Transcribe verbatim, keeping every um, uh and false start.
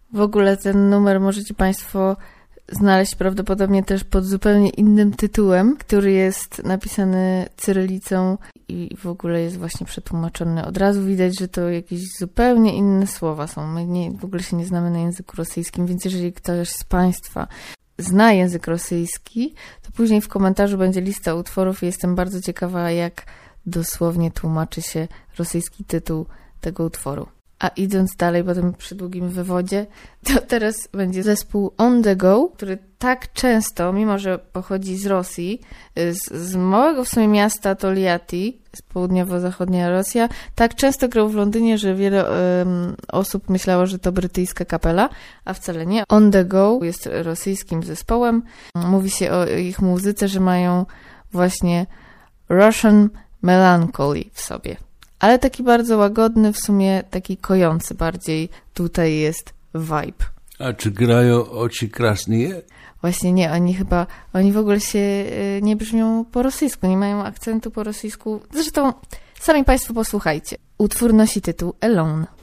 W ogóle ten numer możecie Państwo znaleźć prawdopodobnie też pod zupełnie innym tytułem, który jest napisany cyrylicą i w ogóle jest właśnie przetłumaczony. Od razu widać, że to jakieś zupełnie inne słowa są. My nie, w ogóle się nie znamy na języku rosyjskim, więc jeżeli ktoś z Państwa zna język rosyjski, to później w komentarzu będzie lista utworów i jestem bardzo ciekawa, jak dosłownie tłumaczy się rosyjski tytuł tego utworu. A idąc dalej po tym przydługim wywodzie, to teraz będzie zespół On The Go, który tak często, mimo że pochodzi z Rosji, z, z małego w sumie miasta Toliati, z południowo-zachodnia Rosja, tak często grał w Londynie, że wiele um, osób myślało, że to brytyjska kapela, a wcale nie. On The Go jest rosyjskim zespołem. Mówi się o ich muzyce, że mają właśnie Russian melancholy w sobie. Ale taki bardzo łagodny, w sumie taki kojący bardziej tutaj jest vibe. A czy grają oczy krasnie? Właśnie nie, oni chyba, oni w ogóle się nie brzmią po rosyjsku, nie mają akcentu po rosyjsku. Zresztą sami Państwo posłuchajcie. Utwór nosi tytuł Alone.